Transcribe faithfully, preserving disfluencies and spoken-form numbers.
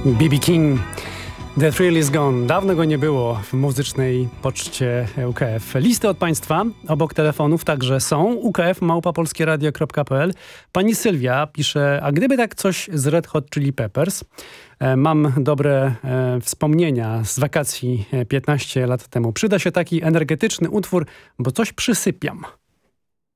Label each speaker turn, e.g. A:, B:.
A: B B King, The Thrill is Gone. Dawno go nie było w muzycznej poczcie U K F. Listy od Państwa, obok telefonów także są. U K F małpa polskieradio kropka p l. Pani Sylwia pisze, a gdyby tak coś z Red Hot Chili Peppers? E, mam dobre e, wspomnienia z wakacji piętnaście lat temu. Przyda się taki energetyczny utwór, bo coś przysypiam.